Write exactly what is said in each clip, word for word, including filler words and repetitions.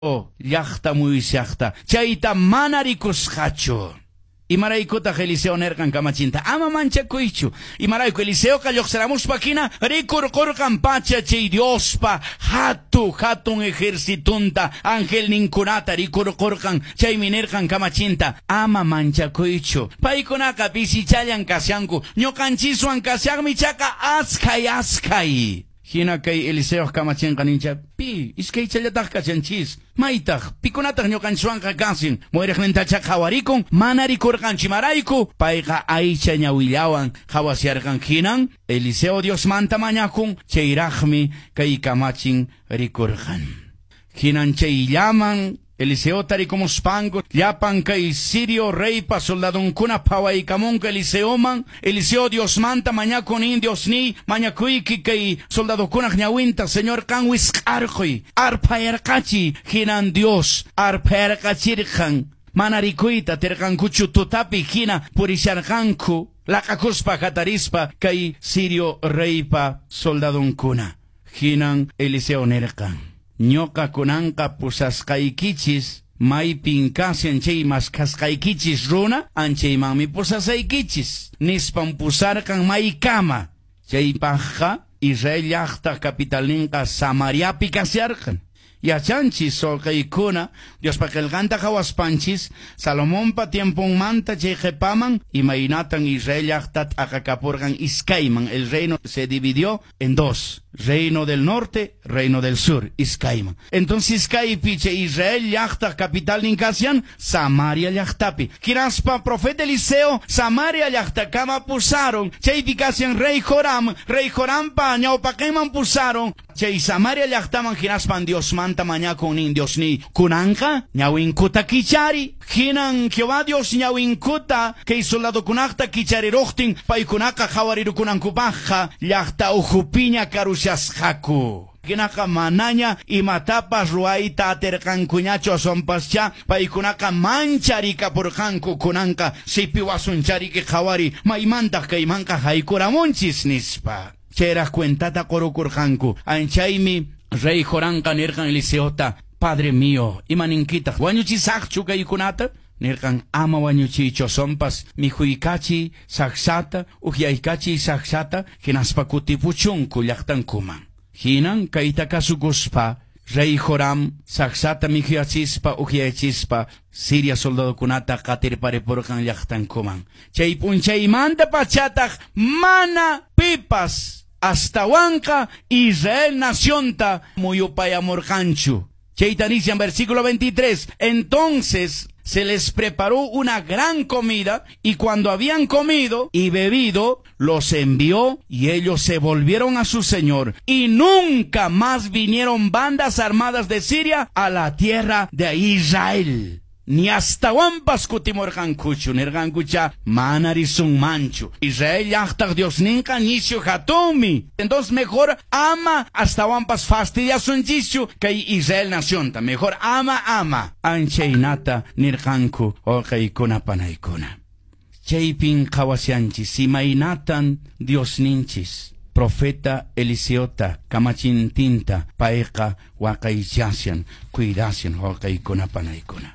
O llaqta muy llaqta chayta mana rikusqachu. Imaraykuta Eliseo nerkan kamachinta ama manchakuychu. Imarayku Eliseo kalloqsaramuspa kina rikurqurqan pacha chay Diospa hatu hatun ejércitunta ángel ninkunata rikurqurqan chaymi nerkan kamachinta ama manchakuychu. Paykunaqa pisichallan kasyanku ñuqanchisuan kasyanmi chaka askay askay. Hina kay Eliseo kamachinqa nincha pi iskay challataq kasyanchis. Maytaq pikunataq ñuqanchisuanqa kasin muiriqnintacha qawarikun mana rikurqanchi marayku payqa aycha ñawillawan qawasyarqan hinan Eliseo Diosmanta mañakun chayraqmi kay kamachin rikurqan. Hinan chayllaman Eliseo tarikumuspanku llapan kay Sirio reypa soldadunkuna pawaykamunka Eliseoman Eliseo Diosmanta mañakun in Diosni mañakuyki kay soldadukunaq ñawinta Señor kan wisqarquy arpayarqachi hinan Dios arpayarqachirqan mana rikuyta tirqankuchu tutapi hina purisharqanku laqakuspa qatarispa kay Sirio reypa soldadunkuna hinan Eliseo nerqan ñoqa kunanqa pusasqaykichis maypin kasyan chay maskasqaykichis runa anchaymanmi pusasaykichis nispan pusarqan maykama chaypaqqa Israel llaqta capitalninqa Samariapi kasyarqan yachanchis solqaykuna Diospa qillqanta qhawaspanchis Salomonpa tiempunmanta chay qhipaman imaynatan Israel llaqta t'aqakapurqan iskayman el reino se dividió en dos Reino del Norte, Reino del Sur, Iskayman. Entonces Iskaypi chay Israel llaqta capital ninkasyan Samaria llaqtapi. Kiraspa profeta Eliseo Samaria llaqta kama pusaron. Chaypi kasyan Rey Joram, Rey Jorampa ñawpaqiman pusaron. Chay Samaria llaqtaman kiraspan Diosmanta mañakun nin Diosni kunanqa ñawinkuta kichari. Hinan Jehová Dios ñawinkuta kay soldadukunaqta kichariruqtin paykunaqa qhawarirukunankupaqqa llaqta ujupiña karushasqaku. Kinaqa manaña imatapas ruayta atirqankuñachu asonpascha paykunaqa mancharikapurqanku kunanqa sipiwasunchariki qhawari maymantaq kaymanqa haykuramunchis nispa. Chayraq cuentata qurukurqanku anchaymi Rey Joranqa nirqan Eliseota Padre mío, imaninkita, wañuchisaqchu kaykunata? Nirqan ama wañuchicho sonpas mijuykachi saksata, uhyaykachi saksata, hinaspa kutipuchunku llaqtankuman. Hinan kayta kasukuspa, Rey Joram saksata mijuyachispa, uhyayachispa, Siria soldadukunata qatirparipurqan llaqtankuman. Chay punchaymanta pachataq mana pipas, astawanqa Israel nacionta muyupayamurqanchu. Chaytanician versículo veintitrés. Entonces se les preparó una gran comida y cuando habían comido y bebido, los envió y ellos se volvieron a su señor y nunca más vinieron bandas armadas de Siria a la tierra de Israel. Ni hasta wampas kutimorqankuchu nirqankucha manarisun manchu. Israel llaqtaq Diosninqa nishu hatumi. Entonces mejor ama hasta wampas fastidiasunchischu kay Israel nacionta. Mejor ama ama. Anchaynata nirqanku orqaykuna panaykuna. Chaypin qhawasyanchis imaynatan Diosninchis. Profeta Eliseota kamachintinta payqa waqaychasyan cuidasyan orqaykuna panaykuna.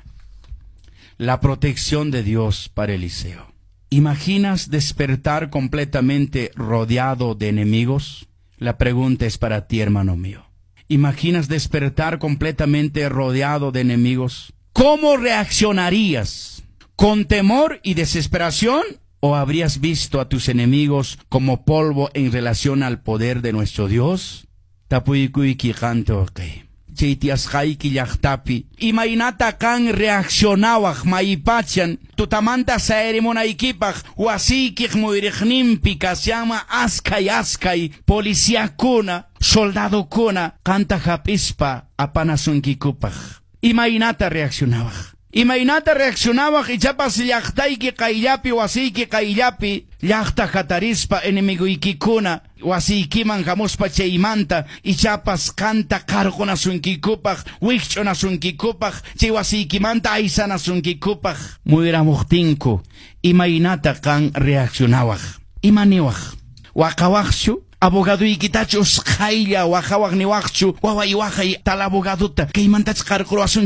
La protección de Dios para Eliseo. ¿Imaginas despertar completamente rodeado de enemigos? La pregunta es para ti, hermano mío. ¿Imaginas despertar completamente rodeado de enemigos? ¿Cómo reaccionarías? ¿Con temor y desesperación? ¿O habrías visto a tus enemigos como polvo en relación al poder de nuestro Dios? Tapuykuiki kanto okay. Chaytiasqayki llaqtapi imaynata kan reaccionawaq maypachan tutamanta saerimunaykipaq wasiykiq muyriqninpi kasyanma askay askay policiakuna soldadukuna qanta hapispa apanasunkiykupaq imaynata reaccionawaq imaynata reaccionawaq ichapas llaqtayki qayllapi wasiyki qayllapi llaqta qatarispa enemigoykikuna wasiykiman hamuspa chaymanta ichapas qanta qarqunasunkiykupaq wikch'unasunkikupaq chay wasiykimanta aysanasunkiykupaq muyramuqtinku imaynata kan reaccionawaq imaniwaq waqawaqchu abogado ikitachu usqaylla waqawaq niwaqchu wawa iwaqay tal abogadota kaymantach qarquru